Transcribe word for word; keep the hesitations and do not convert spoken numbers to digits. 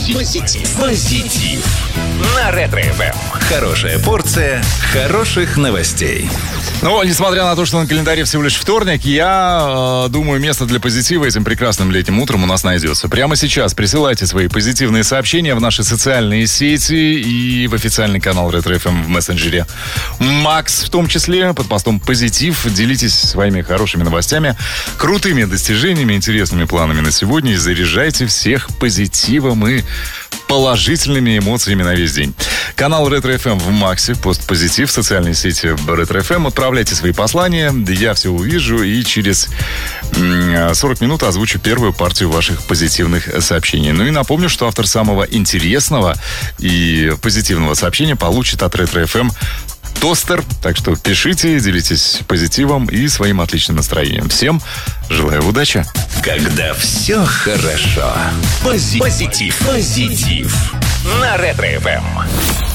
Позитив. Позитив. На Ретро-эф эм. Хорошая порция хороших новостей. Ну, несмотря на то, что на календаре всего лишь вторник, я э, думаю, место для позитива этим прекрасным летним утром у нас найдется. Прямо сейчас присылайте свои позитивные сообщения в наши социальные сети и в официальный канал Ретро-эф эм в мессенджере Макс, в том числе под постом «Позитив». Делитесь своими хорошими новостями, крутыми достижениями, интересными планами на сегодня и заряжайте всех позитивом и положительными эмоциями на весь день. Канал Ретро-эф эм в Максе, пост «Позитив», социальные сети Ретро-эф эм. Отправляйте свои послания, я все увижу и через сорок минут озвучу первую партию ваших позитивных сообщений. Ну и напомню, что автор самого интересного и позитивного сообщения получит от Ретро-эф эм тостер. Так что пишите, делитесь позитивом и своим отличным настроением. Всем желаю удачи. Когда все хорошо. Пози- Позитив. Позитив. На Ретро-эф эм.